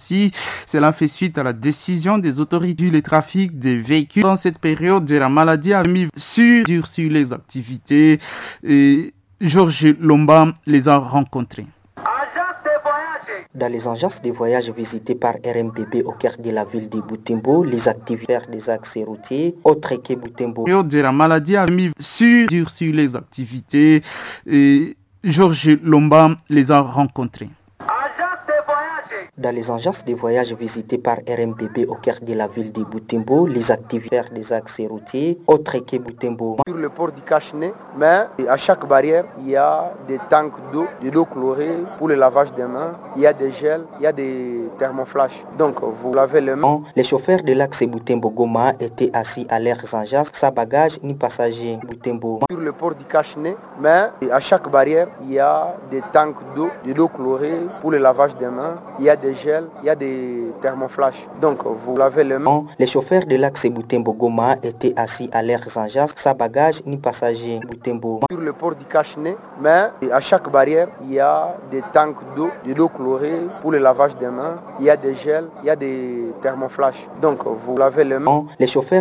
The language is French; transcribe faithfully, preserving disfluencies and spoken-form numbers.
Taxi. Cela fait suite à la décision des autorités du trafic des véhicules. Dans cette période de la maladie a mis sur, sur les activités. Et Georges Lomba les a rencontrés. Dans les agences de voyage visitées par R M P B au cœur de la ville de Butembo, les activités des axes routiers autres que Butembo. La période de la maladie a mis sur, sur les activités. Et Georges Lomba les a rencontrés. Dans les agences de voyage visitées par R M P B au cœur de la ville de Butembo, les activités des axes routiers autres que Butembo. Sur le port du Cachenet, mais à chaque barrière, il y a des tanks d'eau, de l'eau chlorée pour le lavage des mains, il y a des gels, il y a des thermoflashes. Donc vous lavez les mains. Les chauffeurs de l'axe Butembo-Goma étaient assis à leurs agences, sans bagages ni passagers. Butembo. Sur le port du Cachenet, mais à chaque barrière, il y a des tanks d'eau, de l'eau chlorée pour le lavage des mains, il y a des gels, il y a des thermoflashes. Donc vous lavez les mains. Les chauffeurs de l'axe Butembo-Goma étaient assis à leurs agences, sans bagages ni passagers. Butembo. Sur le port du Cachenet, mais à chaque barrière, il y a des tanks d'eau, de l'eau chlorée pour le lavage des mains, il y a des gels, il y a des thermoflashes. Donc vous lavez les mains. Les chauffeurs